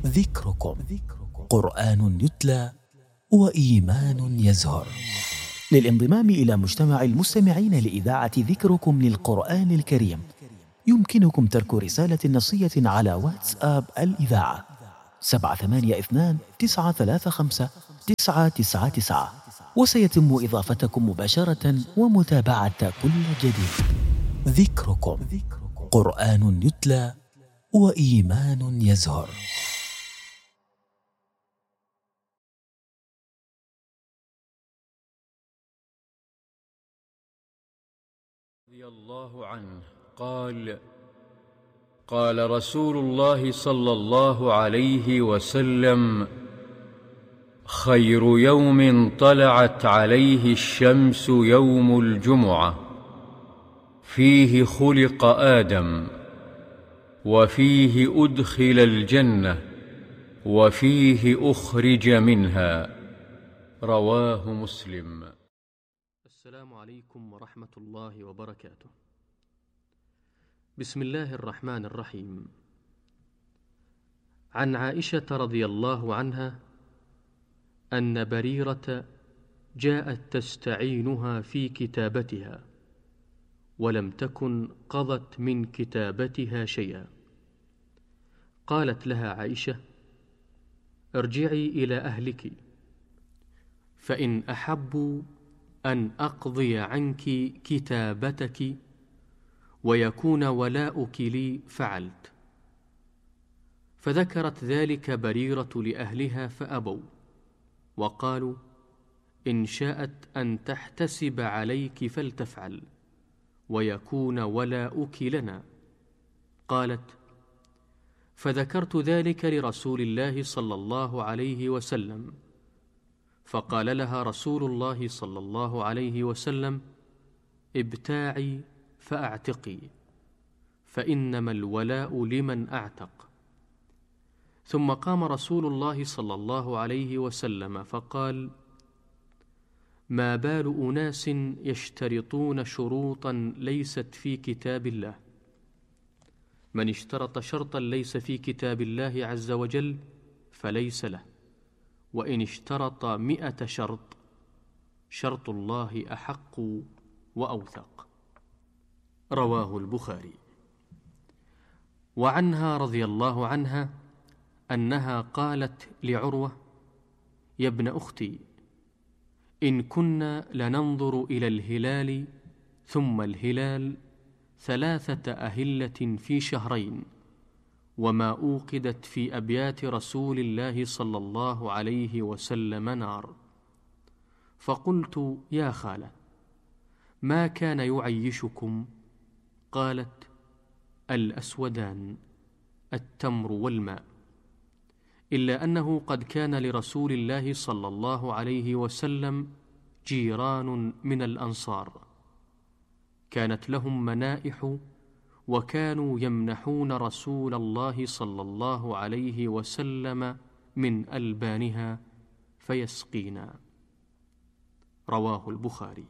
ذكركم قرآن يتلى وإيمان يزهر. للانضمام إلى مجتمع المستمعين لإذاعة ذكركم للقرآن الكريم يمكنكم ترك رسالة نصية على واتساب الإذاعة 782-935-999، وسيتم إضافتكم مباشرة ومتابعة كل جديد. ذكركم قرآن يتلى وإيمان يزهر. رضي الله عنه قال: قال رسول الله صلى الله عليه وسلم: خير يوم طلعت عليه الشمس يوم الجمعة، فيه خلق آدم، وفيه أدخل الجنة، وفيه أخرج منها. رواه مسلم. السلام عليكم ورحمة الله وبركاته. بسم الله الرحمن الرحيم. عن عائشة رضي الله عنها أن بريرة جاءت تستعينها في كتابتها، ولم تكن قضت من كتابتها شيئا. قالت لها عائشة: ارجعي إلى أهلك، فإن أحبوا أن أقضي عنك كتابتك ويكون ولاؤك لي فعلت. فذكرت ذلك بريرة لأهلها فأبوا، وقالوا: إن شاءت أن تحتسب عليك فلتفعل ويكون ولاؤك لنا. قالت: فذكرت ذلك لرسول الله صلى الله عليه وسلم، فقال لها رسول الله صلى الله عليه وسلم: ابتاعي فأعتقي، فإنما الولاء لمن أعتق. ثم قام رسول الله صلى الله عليه وسلم فقال: ما بال أناس يشترطون شروطا ليست في كتاب الله؟ من اشترط شرطا ليس في كتاب الله عز وجل فليس له، وإن اشترط 100 شرط، شرط الله أحق وأوثق. رواه البخاري. وعنها رضي الله عنها أنها قالت لعروة: يا ابن أختي، إن كنا لننظر إلى الهلال ثم الهلال 3 أهلة في شهرين، وما أوقدت في أبيات رسول الله صلى الله عليه وسلم نار. فقلت: يا خالة، ما كان يعيشكم؟ قالت: الأسودان، التمر والماء، إلا أنه قد كان لرسول الله صلى الله عليه وسلم جيران من الأنصار، كانت لهم منائح، وكانوا يمنحون رسول الله صلى الله عليه وسلم من ألبانها فيسقينا. رواه البخاري.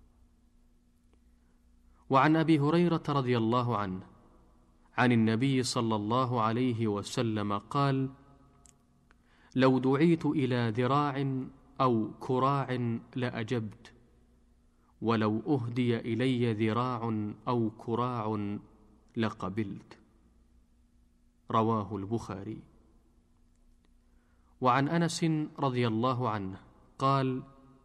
وعن أبي هريرة رضي الله عنه عن النبي صلى الله عليه وسلم قال: لو دعيت إلى ذراع أو كراع لأجبت، ولو أهدي إلي ذراع أو كراع لقبلت. رواه البخاري. وعن أنس رضي الله عنه قال: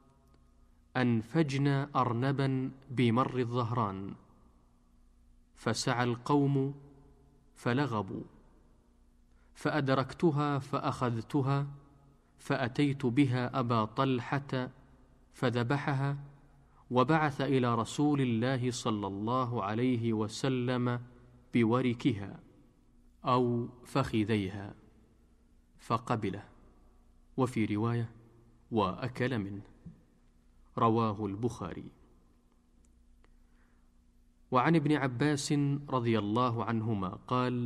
أنفجنا أرنبا بمر الظهران، فسعى القوم فلغبوا، فأدركتها فأخذتها، فأتيت بها أبا طلحة فذبحها، وبعث إلى رسول الله صلى الله عليه وسلم بوركها أو فخذيها فقبله، وفي رواية: وأكل منه. رواه البخاري. وعن ابن عباس رضي الله عنهما قال: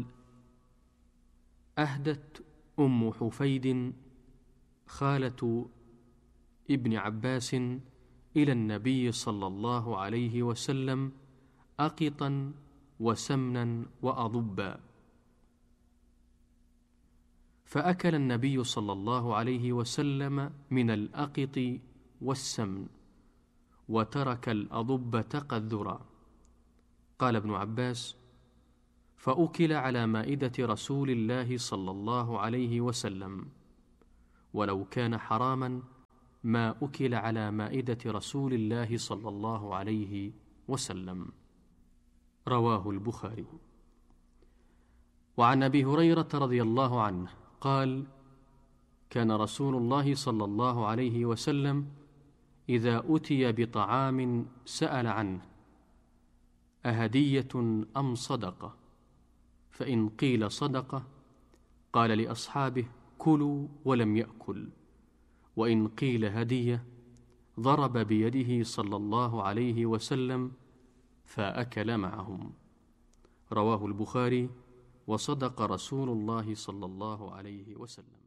أهدت أم حفيد خالة ابن عباس إلى النبي صلى الله عليه وسلم أقطا وسمنا وأضبا، فأكل النبي صلى الله عليه وسلم من الأقط والسمن، وترك الأضبة قذرا. قال ابن عباس: فأكل على مائدة رسول الله صلى الله عليه وسلم، ولو كان حراما ما أكل على مائدة رسول الله صلى الله عليه وسلم. رواه البخاري. وعن أبي هريرة رضي الله عنه قال: كان رسول الله صلى الله عليه وسلم إذا أتي بطعام سأل عنه: أهدية أم صدقة؟ فإن قيل صدقة قال لأصحابه: كلوا، ولم يأكل. وإن قيل هدية ضرب بيده صلى الله عليه وسلم فأكل معهم. رواه البخاري. وصدق رسول الله صلى الله عليه وسلم.